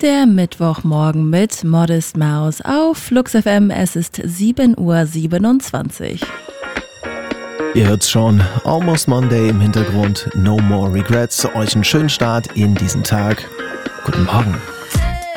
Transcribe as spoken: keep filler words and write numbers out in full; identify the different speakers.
Speaker 1: Der Mittwochmorgen mit Modest Mouse auf Flux F M. Es ist sieben Uhr siebenundzwanzig.
Speaker 2: Ihr hört's schon, Almost Monday im Hintergrund, No More Regrets. Euch einen schönen Start in diesen Tag. Guten Morgen.